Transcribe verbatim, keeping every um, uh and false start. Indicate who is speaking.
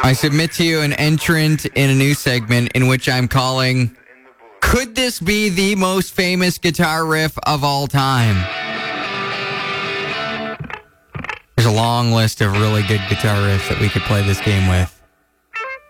Speaker 1: I submit to you an entrant in a new segment in which I'm calling, could this be the most famous guitar riff of all time? There's a long list of really good guitar riffs that we could play this game with.